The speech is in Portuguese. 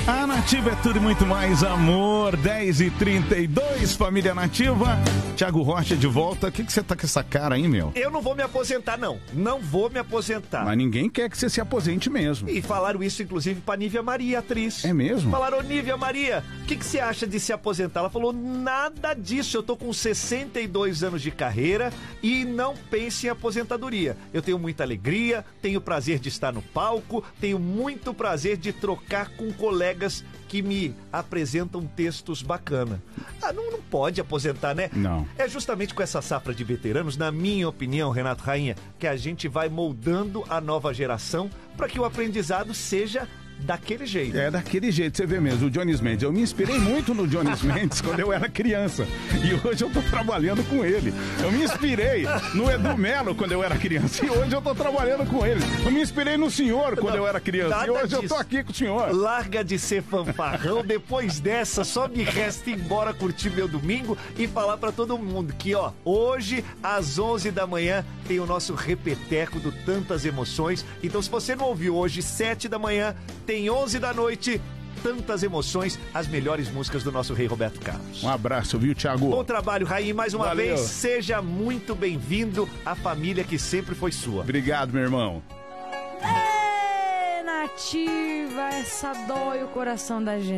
A Nativa é tudo e muito mais, amor. 10h32, família Nativa. Thiago Rocha de volta. O que você tá com essa cara aí, meu? Eu não vou me aposentar, não. Não vou me aposentar. Mas ninguém quer que você se aposente mesmo. E falaram isso, inclusive, pra Nívia Maria, atriz. É mesmo? Falaram, Nívia Maria, o que você acha de se aposentar? Ela falou, nada disso. Eu tô com 62 anos de carreira e não pense em aposentadoria. Eu tenho muita alegria, tenho prazer de estar no palco, tenho muito prazer de trocar com colegas que me apresentam textos bacana. Não pode aposentar, né? Não. É justamente com essa safra de veteranos, na minha opinião, Renato Rainha, que a gente vai moldando a nova geração para que o aprendizado seja daquele jeito. É daquele jeito, você vê mesmo, o Jones Mendes. Eu me inspirei muito no Jones Mendes quando eu era criança. E hoje eu tô trabalhando com ele. Eu me inspirei no Edu Melo quando eu era criança. E hoje eu tô trabalhando com ele. Eu me inspirei no senhor quando eu era criança. E hoje eu tô aqui com o senhor. Larga de ser fanfarrão. Depois dessa, só me resta ir embora curtir meu domingo e falar pra todo mundo que, ó, hoje às 11 da manhã tem o nosso repeteco do Tantas Emoções. Então, se você não ouviu hoje, 7 da manhã, tem 11 da noite, Tantas Emoções, as melhores músicas do nosso rei Roberto Carlos. Um abraço, viu, Thiago? Bom trabalho, Raí, mais uma Valeu. vez, seja muito bem-vindo à família que sempre foi sua. Obrigado, meu irmão. Nativa, essa dói o coração da gente.